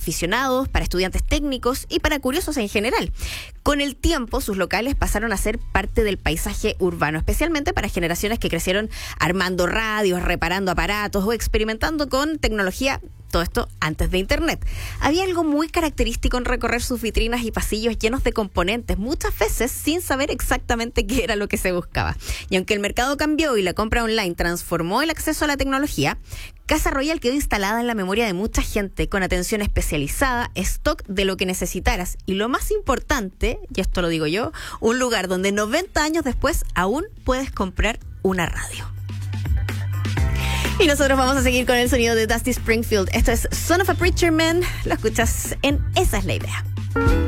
aficionados, para estudiantes técnicos y para curiosos en general. Con el tiempo, sus locales pasaron a ser parte del paisaje urbano, especialmente para generaciones que crecieron armando radios, reparando aparatos o experimentando con tecnología. Todo esto antes de Internet. Había algo muy característico en recorrer sus vitrinas y pasillos llenos de componentes, muchas veces sin saber exactamente qué era lo que se buscaba. Y aunque el mercado cambió y la compra online transformó el acceso a la tecnología, Casa Royal quedó instalada en la memoria de mucha gente, con atención especializada, stock de lo que necesitaras y lo más importante, y esto lo digo yo, un lugar donde 90 años después aún puedes comprar una radio. Y nosotros vamos a seguir con el sonido de Dusty Springfield. Esto es Son of a Preacher Man. Lo escuchas en Esa es la Idea.